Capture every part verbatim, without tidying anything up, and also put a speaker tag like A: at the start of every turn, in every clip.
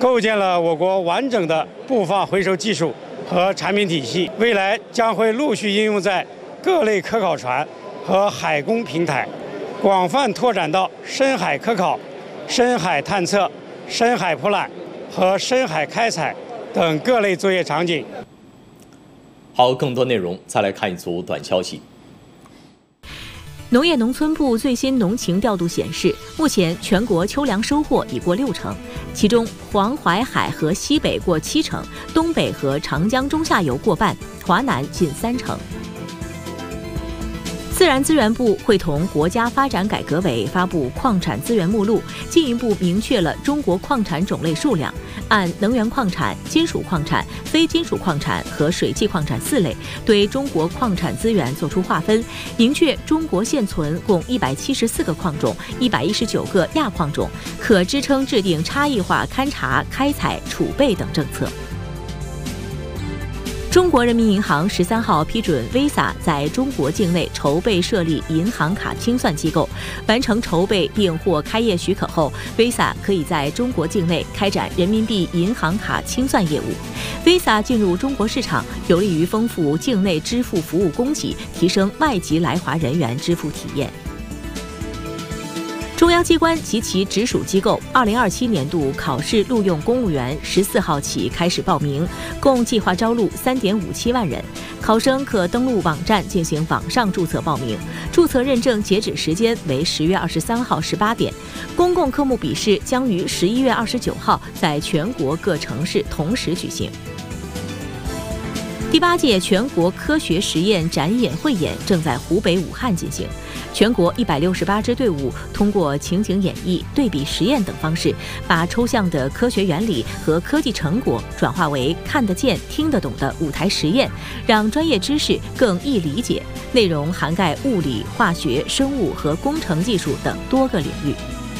A: 构建了我国完整的布放回收技术和产品体系，未来将会陆续应用在各类科考船和海工平台，广泛拓展到深海科考、深海探测、深海捕揽和深海开采等各类作业场景。
B: 好，更多内容再来看一组短消息。
C: 农业农村部最新农情调度显示，目前全国秋粮收获已过六成，其中黄淮海和西北过七成，东北和长江中下游过半，华南近三成。自然资源部会同国家发展改革委发布矿产资源目录，进一步明确了中国矿产种类数量，按能源矿产、金属矿产、非金属矿产和水汽矿产四类，对中国矿产资源作出划分，明确中国现存共一百七十四个矿种、一百一十九个亚矿种，可支撑制定差异化勘察、开采、储备等政策。中国人民银行十三号批准 Visa 在中国境内筹备设立银行卡清算机构，完成筹备并获开业许可后 ，Visa 可以在中国境内开展人民币银行卡清算业务。Visa 进入中国市场，有利于丰富境内支付服务供给，提升外籍来华人员支付体验。中央机关及其直属机构二零二七年度考试录用公务员十四号起开始报名，共计划招录三点五七万人。考生可登录网站进行网上注册报名，注册认证截止时间为十月二十三号十八点。公共科目笔试将于十一月二十九号在全国各城市同时举行。第八届全国科学实验展演汇演正在湖北武汉进行，全国一百六十八支队伍通过情景演绎、对比实验等方式，把抽象的科学原理和科技成果转化为看得见、听得懂的舞台实验，让专业知识更易理解。内容涵盖物理、化学、生物和工程技术等多个领域。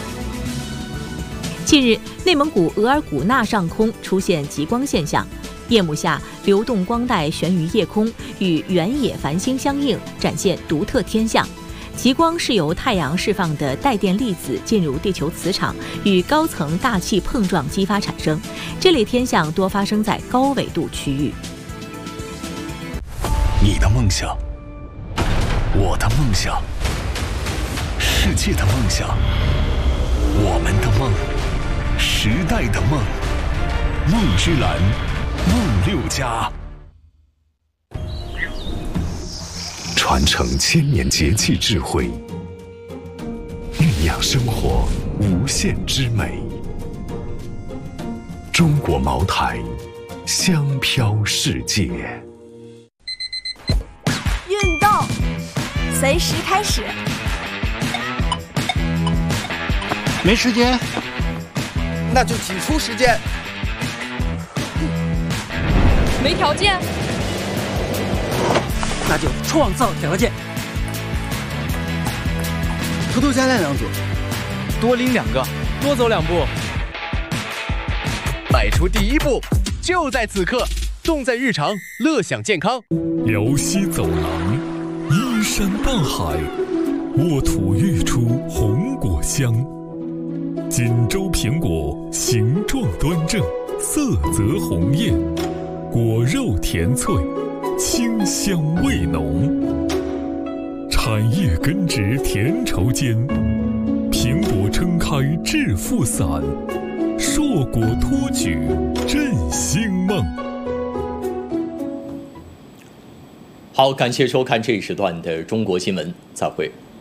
C: 近日，内蒙古额尔古纳上空出现极光现象。夜幕下，流动光带悬于夜空，与原野繁星相映，展现独特天象。极光是由太阳释放的带电粒子进入地球磁场，与高层大气碰撞激发产生。这类天象多发生在高纬度区域。
D: 你的梦想，我的梦想，世界的梦想，我们的梦，时代的梦，梦之蓝。梦六家，传承千年节气智慧，酝酿生活无限之美。中国茅台，香飘世界。
E: 运动，随时开始。
F: 没时间，
G: 那就挤出时间。
H: 没条件，
F: 那就创造条件。
G: 偷偷加练两组，
I: 多拎两个，多走两步。
J: 迈出第一步，就在此刻，动在日常，乐享健康。
D: 辽西走廊，依山傍海，沃土育出红果香。锦州苹果形状端正，色泽红艳。果肉甜脆，清香味浓，产业根植甜稠间，苹果撑开致富伞，硕果托举振兴梦。
B: 好，感谢收看这一时段的中国新闻，再会。